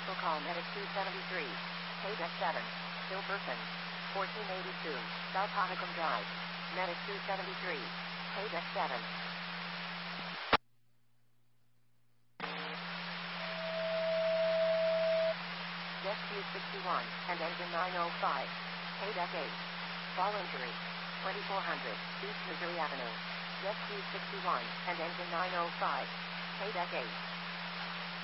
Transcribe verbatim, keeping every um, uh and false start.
Cancel call medic two seventy-three. Pay deck seven. Still person. fourteen eighty-two. South Honeycomb Drive. Medic two seventy-three. Pay deck seven. Jet Q sixty-one and engine nine oh five. Pay deck eight. Fall injury. twenty-four hundred East Missouri Avenue. Jet Q sixty-one and engine nine oh five. Pay deck eight.